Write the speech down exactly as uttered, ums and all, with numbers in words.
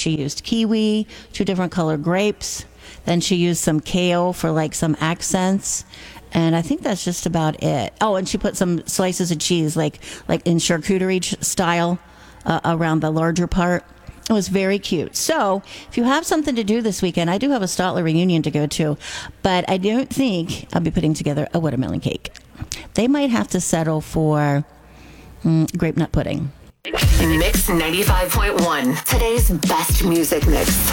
she used kiwi, two different colored grapes. Then she used some kale for like some accents. And I think that's just about it. Oh, and she put some slices of cheese, like like in charcuterie ch- style, uh, around the larger part. It was very cute. So, if you have something to do this weekend, I do have a Stotler reunion to go to, but I don't think I'll be putting together a watermelon cake. They might have to settle for mm, grape nut pudding. Mix ninety-five point one, today's best music mix.